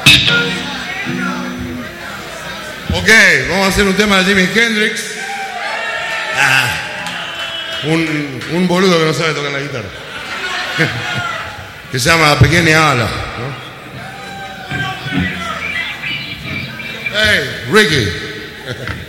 Ok, vamos a hacer un tema de Jimi Hendrix. Un boludo que no sabe tocar la guitarra. Que se llama Pequeña Ala, ¿no? Hey, Ricky.